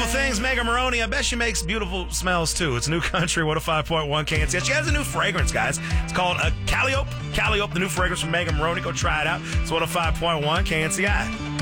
Beautiful things, Megan Maroney. I bet she makes beautiful smells too. It's New Country 105.1 KNCS. She has a new fragrance, guys. It's called Calliope. Calliope, the new fragrance from Megan Maroney. Go try it out. It's 105.1 KNCI.